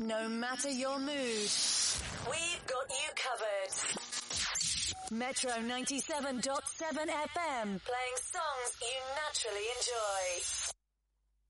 No matter your mood, we've got you covered. Metro 97.7 FM, playing songs you naturally enjoy.